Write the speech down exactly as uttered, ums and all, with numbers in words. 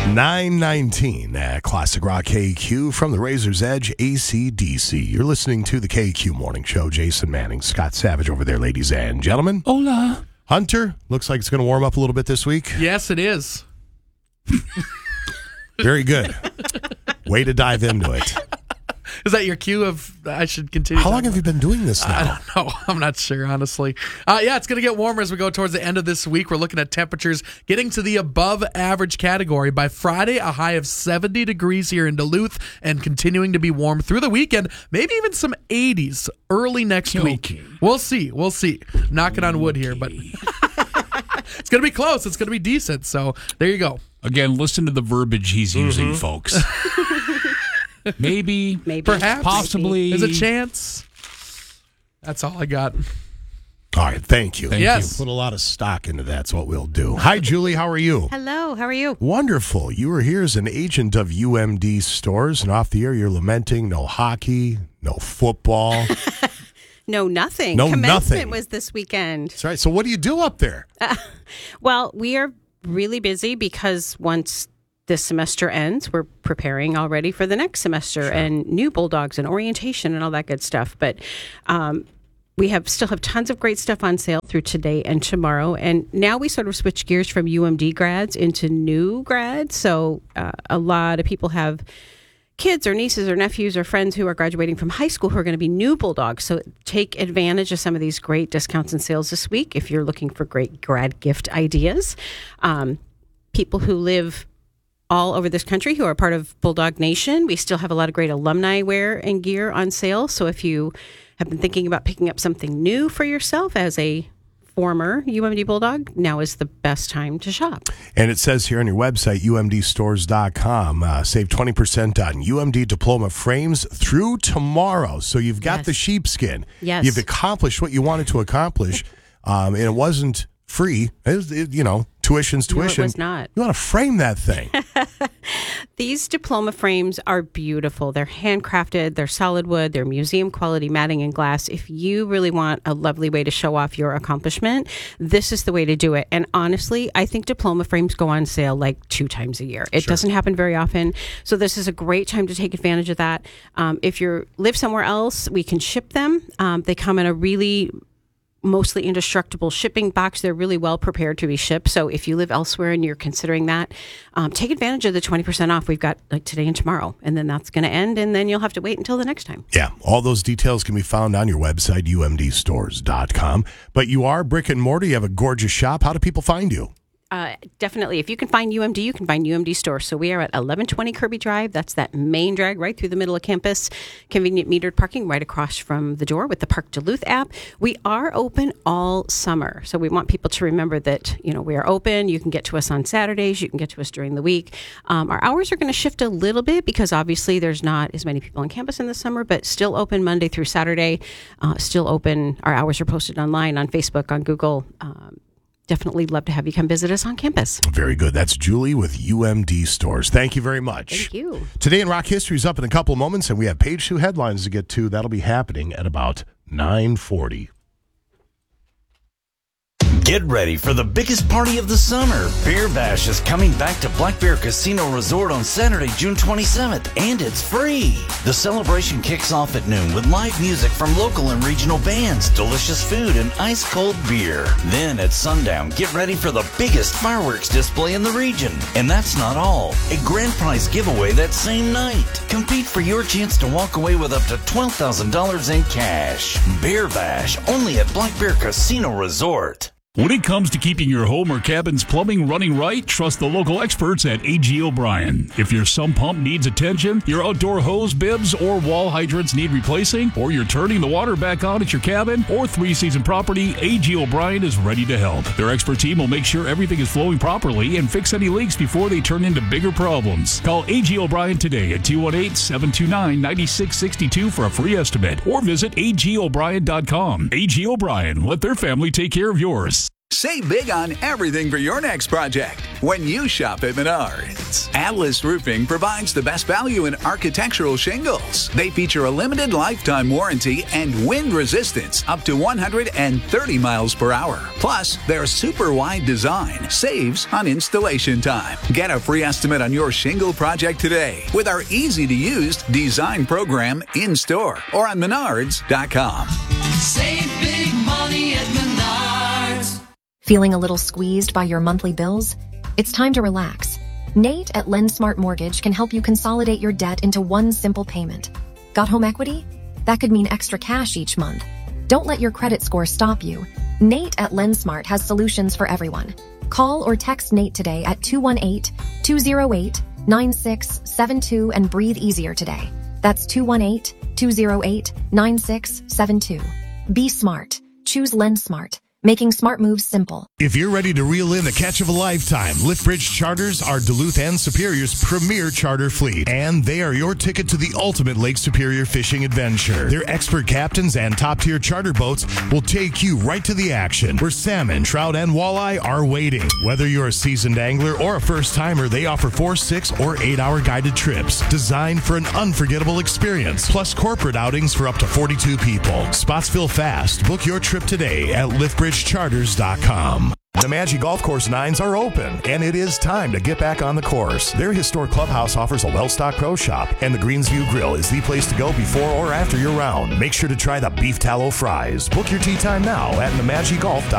nine nineteen at Classic Rock K Q from the Razor's Edge, A C D C. You're listening to the K Q Morning Show. Jason Manning, Scott Savage over there, ladies and gentlemen. Hola. Hunter, looks like it's going to warm up a little bit this week. Yes, it is. Very good. Way to dive into it. Is that your cue of I should continue? How long have you been doing this now? I don't know. I'm not sure, honestly. Uh, yeah, it's going to get warmer as we go towards the end of this week. We're looking at temperatures getting to the above average category. By Friday, a high of seventy degrees here in Duluth and continuing to be warm through the weekend. Maybe even some eighties early next Okay. week. We'll see. We'll see. Knocking on wood here, but it's going to be close. It's going to be decent. So there you go. Again, listen to the verbiage he's using, folks. Maybe, Maybe. Perhaps. possibly. There's a chance. That's all I got. All right, thank you. Thank Yes. Put a lot of stock into that's what we'll do. Hi, Julie. How are you? Hello, how are you? Wonderful. You are here as an agent of U M D Stores, and off the air you're lamenting no hockey, no football. No, nothing. No, Commencement nothing. was this weekend. That's right. So what do you do up there? Well, we are really busy because once this semester ends, we're preparing already for the next semester and new Bulldogs and orientation and all that good stuff. But um, we have still have tons of great stuff on sale through today and tomorrow. And now we sort of switch gears from U M D grads into new grads. So uh, a lot of people have kids or nieces or nephews or friends who are graduating from high school who are going to be new Bulldogs. So take advantage of some of these great discounts and sales this week if you're looking for great grad gift ideas. Um, people who live all over this country who are part of Bulldog Nation, we still have a lot of great alumni wear and gear on sale. So if you have been thinking about picking up something new for yourself as a former U M D Bulldog, now is the best time to shop. And it says here on your website, U M D stores dot com, uh, save twenty percent on U M D diploma frames through tomorrow. So you've got Yes. the sheepskin. Yes. You've accomplished what you wanted to accomplish, um, and it wasn't free. It was, it, you know, tuition's No, it tuition. was not. You want to frame that thing. These diploma frames are beautiful. They're handcrafted, they're solid wood, they're museum quality matting and glass. If you really want a lovely way to show off your accomplishment, this is the way to do it. And honestly, I think diploma frames go on sale like two times a year. It Sure. doesn't happen very often. So this is a great time to take advantage of that. Um, if you live somewhere else, we can ship them. Um, they come in a really mostly indestructible shipping box. They're really well prepared to be shipped. So if you live elsewhere and you're considering that, um, take advantage of the twenty percent off we've got like today and tomorrow. And then that's going to end. And then you'll have to wait until the next time. Yeah, all those details can be found on your website, U M D stores dot com. But you are brick and mortar. You have a gorgeous shop. How do people find you? Uh, definitely. If you can find U M D, you can find U M D Store. So we are at eleven twenty Kirby Drive. That's that main drag right through the middle of campus. Convenient metered parking right across from the door with the Park Duluth app. We are open all summer. So we want people to remember that, you know, we are open. You can get to us on Saturdays. You can get to us during the week. Um, our hours are going to shift a little bit because obviously there's not as many people on campus in the summer, but still open Monday through Saturday. Uh, still open. Our hours are posted online on Facebook, on Google. Um, Definitely love to have you come visit us on campus. Very good. That's Julie with U M D Stores. Thank you very much. Thank you. Today in Rock History is up in a couple of moments, and we have page two headlines to get to. That'll be happening at about nine forty. Get ready for the biggest party of the summer. Beer Bash is coming back to Black Bear Casino Resort on Saturday, June twenty-seventh, and it's free. The celebration kicks off at noon with live music from local and regional bands, delicious food, and ice-cold beer. Then at sundown, get ready for the biggest fireworks display in the region. And that's not all. A grand prize giveaway that same night. Compete for your chance to walk away with up to twelve thousand dollars in cash. Beer Bash, only at Black Bear Casino Resort. When it comes to keeping your home or cabin's plumbing running right, trust the local experts at A G O'Brien. If your sump pump needs attention, your outdoor hose bibs or wall hydrants need replacing, or you're turning the water back on at your cabin or three-season property, A G O'Brien is ready to help. Their expert team will make sure everything is flowing properly and fix any leaks before they turn into bigger problems. Call A G O'Brien today at two one eight, seven two nine, nine six six two for a free estimate, or visit A G O'Brien dot com. A G O'Brien, let their family take care of yours. Save big on everything for your next project when you shop at Menards. Atlas Roofing provides the best value in architectural shingles. They feature a limited lifetime warranty and wind resistance up to one hundred thirty miles per hour. Plus, their super wide design saves on installation time. Get a free estimate on your shingle project today with our easy-to-use design program in store or on menards dot com. Save big money at Menards. Feeling a little squeezed by your monthly bills? It's time to relax. Nate at LendSmart Mortgage can help you consolidate your debt into one simple payment. Got home equity? That could mean extra cash each month. Don't let your credit score stop you. Nate at LendSmart has solutions for everyone. Call or text Nate today at two one eight, two oh eight, nine six seven two and breathe easier today. That's two one eight, two oh eight, nine six seven two. Be smart. Choose LendSmart. Making smart moves simple. If you're ready to reel in the catch of a lifetime, Liftbridge Charters are Duluth and Superior's premier charter fleet, and they are your ticket to the ultimate Lake Superior fishing adventure. Their expert captains and top-tier charter boats will take you right to the action, where salmon, trout, and walleye are waiting. Whether you're a seasoned angler or a first-timer, they offer four, six, or eight-hour guided trips designed for an unforgettable experience, plus corporate outings for up to forty-two people. Spots fill fast. Book your trip today at liftbridge charters dot com. The Nemadji Golf Course nines are open, and it is time to get back on the course. Their historic clubhouse offers a well-stocked pro shop, and the Greensview Grill is the place to go before or after your round. Make sure to try the beef tallow fries. Book your tee time now at nemadji golf dot com.